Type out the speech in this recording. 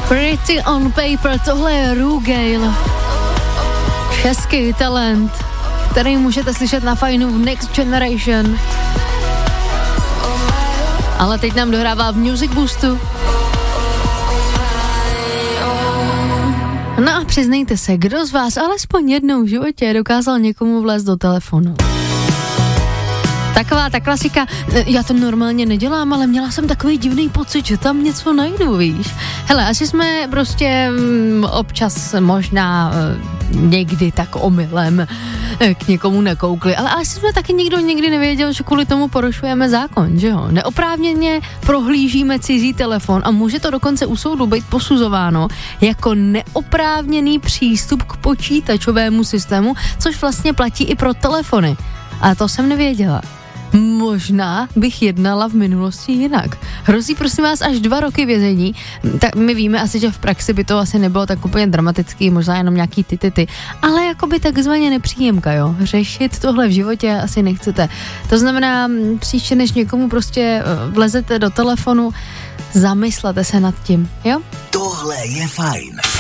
Pretty on Paper, tohle je Rugale. Český talent, který můžete slyšet na Fajnu v Next Generation. Ale teď nám dohrává v Music Boostu. No a přiznejte se, kdo z vás alespoň jednou v životě dokázal někomu vlézt do telefonu? Taková ta klasika, já to normálně nedělám, ale měla jsem takový divný pocit, že tam něco najdu, víš. Hele, asi jsme prostě občas možná někdy tak omylem k někomu nekoukli, ale asi jsme taky nikdo nikdy nevěděl, že kvůli tomu porušujeme zákon, že jo. Neoprávněně prohlížíme cizí telefon a může to dokonce u soudu být posuzováno jako neoprávněný přístup k počítačovému systému, což vlastně platí i pro telefony. A to jsem nevěděla. Možná bych jednala v minulosti jinak. Hrozí prosím vás až 2 roky vězení. Tak my víme asi, že v praxi by to asi nebylo tak úplně dramatický, možná jenom nějaký ty. Ale jakoby takzvaně nepříjemka, jo. Řešit tohle v životě asi nechcete. To znamená, příště než někomu prostě vlezete do telefonu, zamyslete se nad tím, jo? Tohle je fajn.